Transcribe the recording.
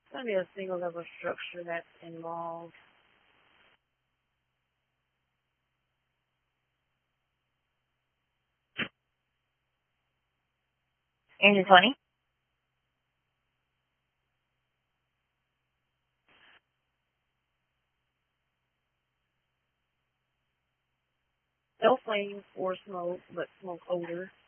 It's going to be a single level structure that's involved. Engine 20. No flames or smoke, but smoke odor.